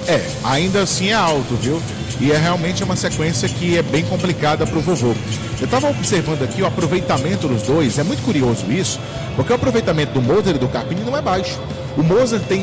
Ainda assim é alto, viu? E é realmente uma sequência que é bem complicada para o vovô. Eu estava observando aqui o aproveitamento dos dois, é muito curioso isso, porque o aproveitamento do Moser e do Carpini não é baixo. O Moser tem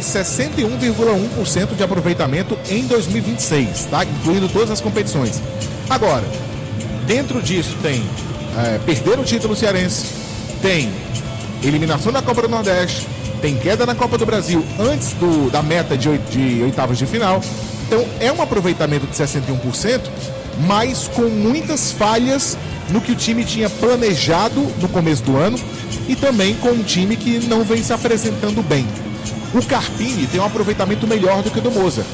61,1% de aproveitamento em 2026, tá? Incluindo todas as competições. Agora, dentro disso tem perder o título cearense, tem eliminação da Copa do Nordeste, tem queda na Copa do Brasil antes da meta de oitavas de final. Então é um aproveitamento de 61%, mas com muitas falhas no que o time tinha planejado no começo do ano e também com um time que não vem se apresentando bem. O Carpini tem um aproveitamento melhor do que o do Moser,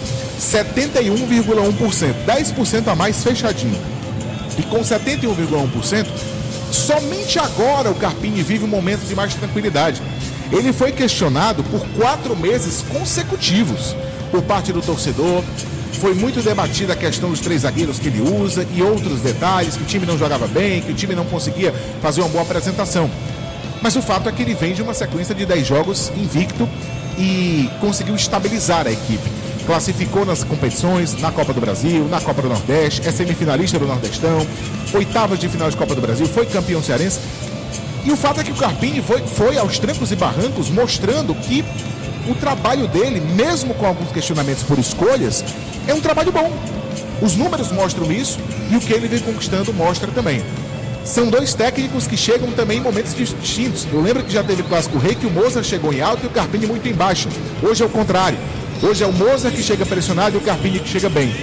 71,1%, 10% a mais fechadinho. E com 71,1%, somente agora o Carpini vive um momento de mais tranquilidade. Ele foi questionado por 4 meses consecutivos por parte do torcedor. Foi muito debatida a questão dos 3 zagueiros que ele usa e outros detalhes, que o time não jogava bem, que o time não conseguia fazer uma boa apresentação. Mas o fato é que ele vem de uma sequência de 10 jogos invicto e conseguiu estabilizar a equipe. Classificou nas competições, na Copa do Brasil, na Copa do Nordeste, é semifinalista do Nordestão, oitavas de final de Copa do Brasil, foi campeão cearense. E o fato é que o Carpini foi aos trancos e barrancos mostrando que o trabalho dele, mesmo com alguns questionamentos por escolhas, é um trabalho bom. Os números mostram isso e o que ele vem conquistando mostra também. São 2 técnicos que chegam também em momentos distintos. Eu lembro que já teve o Clássico Rei que o Moser chegou em alto e o Carpini muito em baixo. Hoje é o contrário. Hoje é o Moser que chega pressionado e o Carpini que chega bem.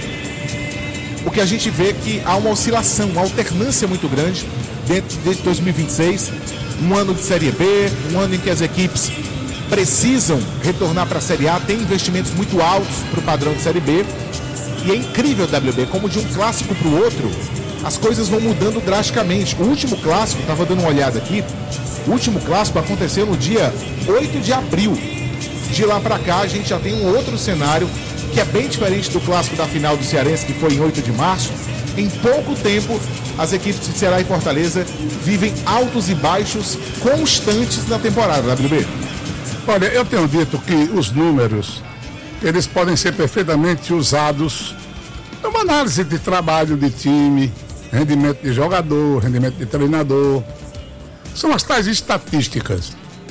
O que a gente vê é que há uma oscilação, uma alternância muito grande dentro de 2026. Um ano de Série B, um ano em que as equipes precisam retornar para a Série A, tem investimentos muito altos para o padrão de Série B. E é incrível, WB, como de um clássico para o outro, as coisas vão mudando drasticamente. O último clássico, estava dando uma olhada aqui, o último clássico aconteceu no dia 8 de abril. De lá para cá, a gente já tem um outro cenário que é bem diferente do clássico da final do Cearense, que foi em 8 de março. Em pouco tempo, as equipes de Ceará e Fortaleza vivem altos e baixos constantes na temporada, WB. Olha, eu tenho dito que os números, eles podem ser perfeitamente usados numa análise de trabalho de time, rendimento de jogador, rendimento de treinador. São as tais estatísticas.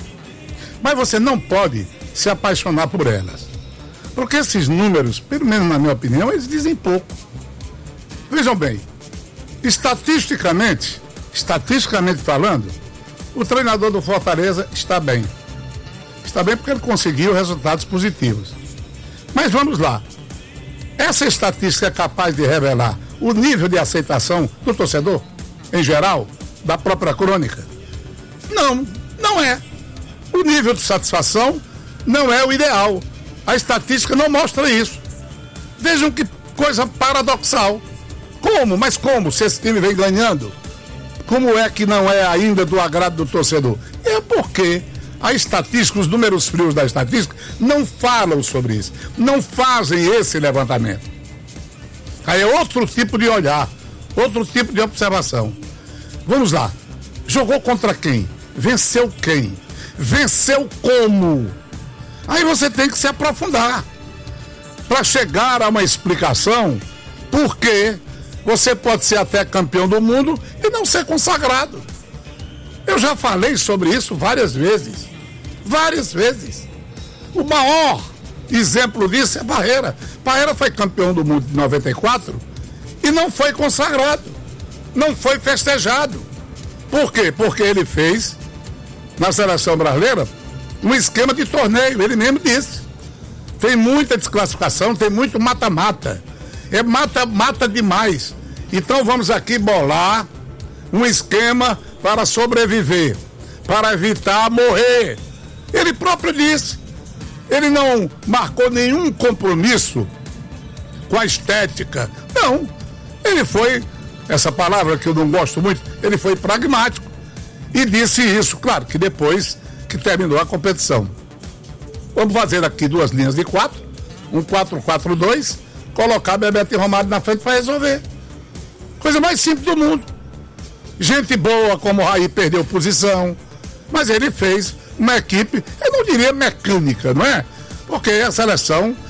Mas você não pode se apaixonar por elas. Porque esses números, pelo menos na minha opinião, eles dizem pouco. Vejam bem, estatisticamente falando, o treinador do Fortaleza está bem. Está bem porque ele conseguiu resultados positivos. Mas vamos lá. Essa estatística é capaz de revelar o nível de aceitação do torcedor, em geral, da própria crônica? Não é. O nível de satisfação não é o ideal. A estatística não mostra isso. Vejam que coisa paradoxal. Como? Mas como? Se esse time vem ganhando, como é que não é ainda do agrado do torcedor? É porque a estatística, os números frios da estatística, não falam sobre isso. Não fazem esse levantamento. Aí é outro tipo de olhar, outro tipo de observação. Vamos lá. Jogou contra quem? Venceu quem? Venceu como? Aí você tem que se aprofundar para chegar a uma explicação porque você pode ser até campeão do mundo e não ser consagrado. Eu já falei sobre isso várias vezes. O maior exemplo disso é Parreira. Parreira foi campeão do mundo de 94 e não foi consagrado, não foi festejado. Por quê? Porque ele fez, na seleção brasileira, um esquema de torneio, ele mesmo disse. Tem muita desclassificação, tem muito mata-mata. É mata-mata demais. Então vamos aqui bolar um esquema para sobreviver, para evitar morrer. Ele próprio disse. Ele não marcou nenhum compromisso com a estética. Não. Ele foi, essa palavra que eu não gosto muito, ele foi pragmático. E disse isso, claro, que depois que terminou a competição. Vamos fazer aqui 2 linhas de 4, um 4-4-2, colocar Bebeto e Romário na frente para resolver. Coisa mais simples do mundo. Gente boa como o Raí perdeu posição, mas ele fez uma equipe, eu não diria mecânica, não é? Porque a seleção